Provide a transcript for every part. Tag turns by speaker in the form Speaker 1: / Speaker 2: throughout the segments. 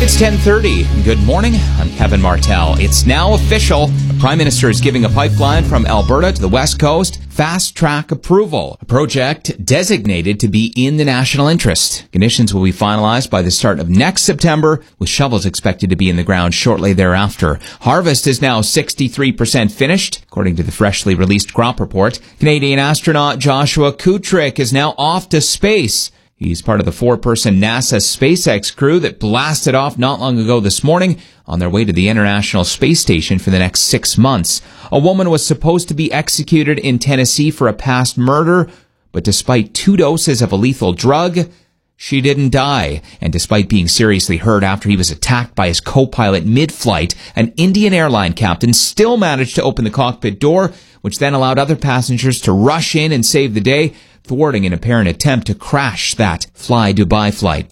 Speaker 1: It's 10:30. Good morning. I'm Kevin Martel. It's now official. The Prime Minister is giving a pipeline from Alberta to the West Coast fast-track approval, a project designated to be in the national interest. Conditions will be finalized by the start of next September, with shovels expected to be in the ground shortly thereafter. Harvest is now 63% finished, according to the freshly released crop report. Canadian astronaut Joshua Kutrick is now off to space. He's part of the 4-person NASA SpaceX crew that blasted off not long ago this morning on their way to the International Space Station for the next 6 months. A woman was supposed to be executed in Tennessee for a past murder, but despite 2 doses of a lethal drug, she didn't die. And despite being seriously hurt after he was attacked by his co-pilot mid-flight, an Indian airline captain still managed to open the cockpit door, which then allowed other passengers to rush in and save the day, thwarting an apparent attempt to crash that Fly Dubai flight.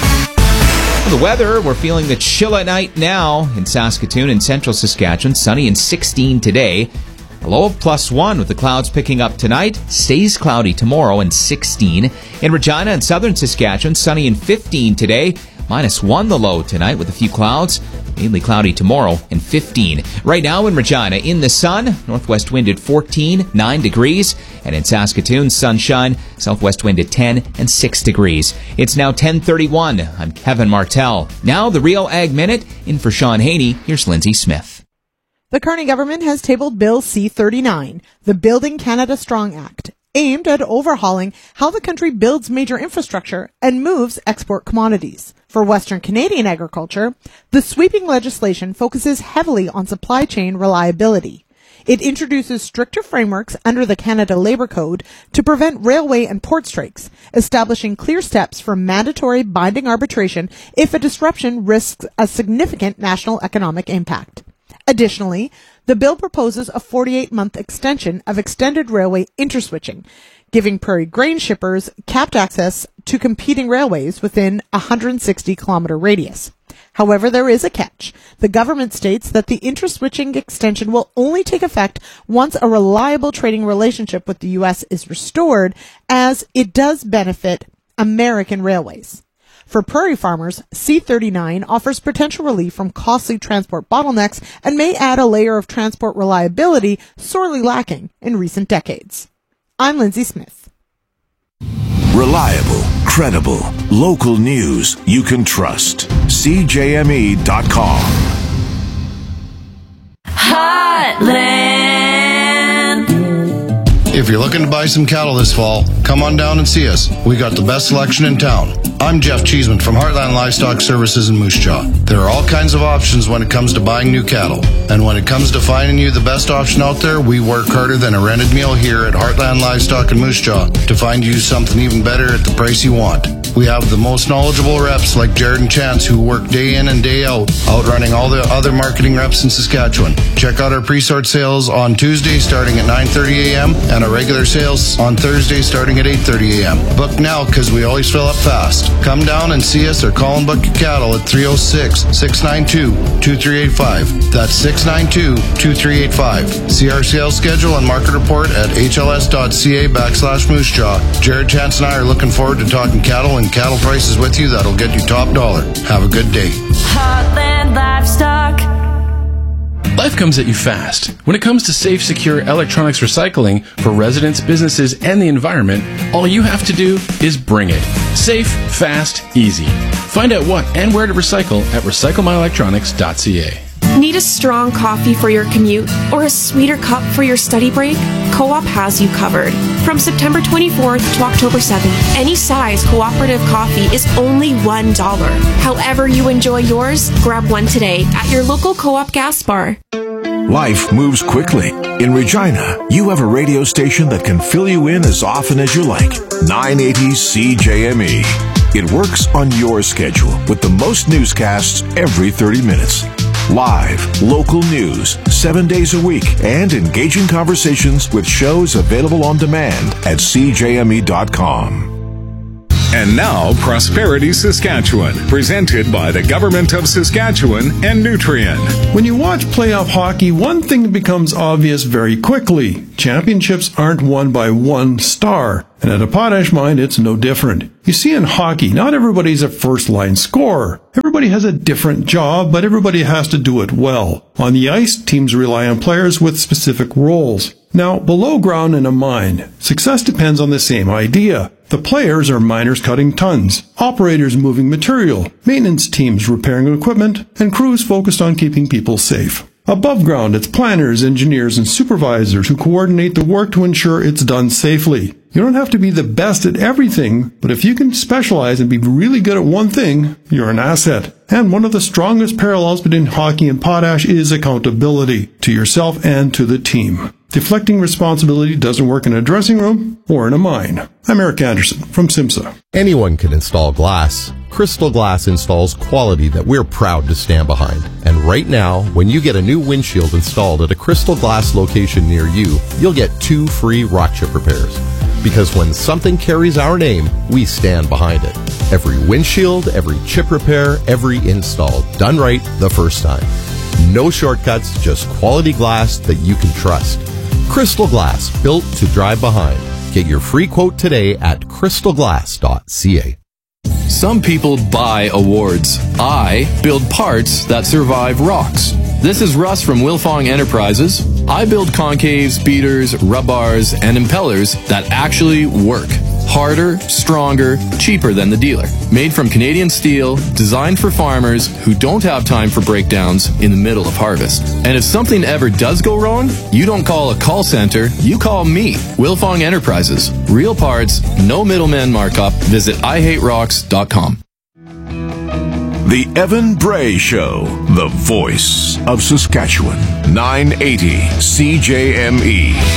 Speaker 1: The weather, we're feeling the chill at night now in Saskatoon and central Saskatchewan. Sunny and 16 today. A low of +1 with the clouds picking up tonight. Stays cloudy tomorrow and 16. In Regina and southern Saskatchewan, sunny and 15 today. -1 the low tonight with a few clouds. Mainly cloudy tomorrow and 15. Right now in Regina, in the sun, northwest wind at 14, 9 degrees. And in Saskatoon, sunshine, southwest wind at 10 and 6 degrees. It's now 10:31. I'm Kevin Martel. Now the Real Ag Minute. In for Sean Haney, here's Lindsay Smith.
Speaker 2: The Carney government has tabled Bill C-39, the Building Canada Strong Act, aimed at overhauling how the country builds major infrastructure and moves export commodities. For Western Canadian agriculture, the sweeping legislation focuses heavily on supply chain reliability. It introduces stricter frameworks under the Canada Labour Code to prevent railway and port strikes, establishing clear steps for mandatory binding arbitration if a disruption risks a significant national economic impact. Additionally, the bill proposes a 48-month extension of extended railway interswitching, giving prairie grain shippers capped access to competing railways within a 160-kilometer radius. However, there is a catch. The government states that the interswitching extension will only take effect once a reliable trading relationship with the U.S. is restored, as it does benefit American railways. For prairie farmers, C-39 offers potential relief from costly transport bottlenecks and may add a layer of transport reliability sorely lacking in recent decades. I'm Lindsay Smith.
Speaker 3: Reliable, credible, local news you can trust. CJME.com.
Speaker 4: Heartland.
Speaker 5: If you're looking to buy some cattle this fall, come on down and see us. We got the best selection in town. I'm Jeff Cheeseman from Heartland Livestock Services in Moose Jaw. There are all kinds of options when it comes to buying new cattle. And when it comes to finding you the best option out there, we work harder than a rented meal here at Heartland Livestock in Moose Jaw to find you something even better at the price you want. We have the most knowledgeable reps like Jared and Chance who work day in and day out, outrunning all the other marketing reps in Saskatchewan. Check out our pre-sort sales on Tuesday starting at 9:30 a.m. and our regular sales on Thursday starting at 8:30 a.m. Book now because we always fill up fast. Come down and see us or call and book your cattle at 306-692-2385. That's 692-2385. See our sales schedule and market report at hls.ca/Moose Jaw. Jared, Chance, and I are looking forward to talking cattle and cattle prices with you that'll get you top dollar. Have a good day.
Speaker 4: Heartland Livestock.
Speaker 6: Life comes at you fast. When it comes to safe, secure electronics recycling for residents, businesses, and the environment, all you have to do is bring it. Safe, fast, easy. Find out what and where to recycle at recyclemyelectronics.ca.
Speaker 7: Need a strong coffee for your commute or a sweeter cup for your study break? Co-op has you covered. From September 24th to October 7th, any size cooperative coffee is only $1. However you enjoy yours, grab one today at your local co-op gas bar.
Speaker 3: Life moves quickly. In Regina, you have a radio station that can fill you in as often as you like. 980 CJME. It works on your schedule with the most newscasts every 30 minutes. Live, local news, 7 days a week, and engaging conversations with shows available on demand at CJME.com.
Speaker 8: And now, Prosperity Saskatchewan, presented by the Government of Saskatchewan and Nutrien.
Speaker 9: When you watch playoff hockey, one thing becomes obvious very quickly. Championships aren't won by one star. And at a Potash Mine, it's no different. You see, in hockey, not everybody's a first-line scorer. Everybody has a different job, but everybody has to do it well. On the ice, teams rely on players with specific roles. Now, below ground in a mine, success depends on the same idea. The players are miners cutting tons, operators moving material, maintenance teams repairing equipment, and crews focused on keeping people safe. Above ground, it's planners, engineers, and supervisors who coordinate the work to ensure it's done safely. You don't have to be the best at everything, but if you can specialize and be really good at one thing, you're an asset. And one of the strongest parallels between hockey and potash is accountability, to yourself and to the team. Deflecting responsibility doesn't work in a dressing room or in a mine. I'm Eric Anderson from SIMSA.
Speaker 10: Anyone can install glass. Crystal Glass installs quality that we're proud to stand behind. And right now, when you get a new windshield installed at a Crystal Glass location near you, you'll get 2 free rock chip repairs. Because when something carries our name, we stand behind it. Every windshield, every chip repair, every install, done right the first time. No shortcuts, just quality glass that you can trust. Crystal Glass, built to drive behind. Get your free quote today at crystalglass.ca.
Speaker 6: Some people buy awards. I build parts that survive rocks. This is Russ from Wilfong Enterprises. I build concaves, beaters, rub bars, and impellers that actually work. Harder, stronger, cheaper than the dealer. Made from Canadian steel, designed for farmers who don't have time for breakdowns in the middle of harvest. And if something ever does go wrong, you don't call a call center, you call me. Wilfong Enterprises. Real parts, no middleman markup. Visit IHateRocks.com.
Speaker 3: The Evan Bray Show, the voice of Saskatchewan. 980 CJME.